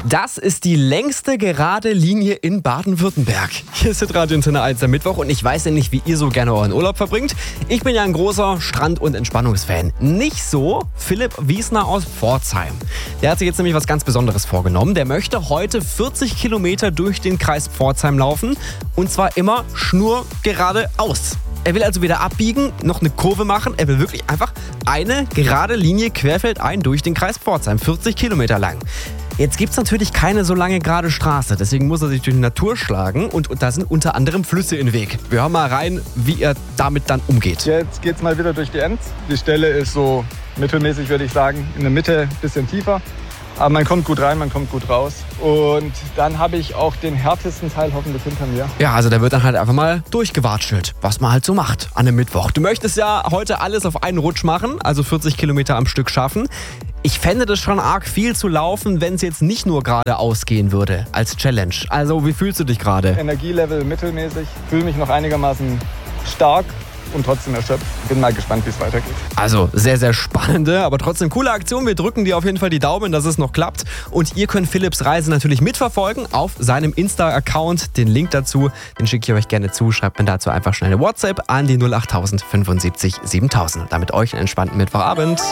Das ist die längste gerade Linie in Baden-Württemberg. Hier ist Radio Antenne 1 am Mittwoch und ich weiß ja nicht, wie ihr so gerne euren Urlaub verbringt. Ich bin ja ein großer Strand- und Entspannungsfan. Nicht so Philipp Wiesner aus Pforzheim. Der hat sich jetzt nämlich was ganz Besonderes vorgenommen. Der möchte heute 40 Kilometer durch den Kreis Pforzheim laufen und zwar immer schnurgeradeaus. Er will also wieder abbiegen, noch eine Kurve machen. Er will wirklich einfach eine gerade Linie querfeldein durch den Kreis Pforzheim, 40 Kilometer lang. Jetzt gibt es natürlich keine so lange gerade Straße, deswegen muss er sich durch die Natur schlagen und da sind unter anderem Flüsse im Weg. Wir hören mal rein, wie er damit dann umgeht. Jetzt geht's mal wieder durch die Enz. Die Stelle ist so mittelmäßig, würde ich sagen, in der Mitte ein bisschen tiefer. Aber man kommt gut rein, man kommt gut raus. Und dann habe ich auch den härtesten Teil hoffentlich hinter mir. Ja, also da wird dann halt einfach mal durchgewatschelt, was man halt so macht an einem Mittwoch. Du möchtest ja heute alles auf einen Rutsch machen, also 40 Kilometer am Stück schaffen. Ich fände das schon arg viel zu laufen, wenn es jetzt nicht nur geradeaus gehen würde als Challenge. Also wie fühlst du dich gerade? Energielevel mittelmäßig, fühle mich noch einigermaßen stark und trotzdem erschöpft. Bin mal gespannt, wie es weitergeht. Also sehr, sehr spannende, aber trotzdem coole Aktion. Wir drücken dir auf jeden Fall die Daumen, dass es noch klappt. Und ihr könnt Philipps Reise natürlich mitverfolgen auf seinem Insta-Account. Den Link dazu, den schicke ich euch gerne zu. Schreibt mir dazu einfach schnell eine WhatsApp an die 08000 75 7000. Damit euch einen entspannten Mittwochabend.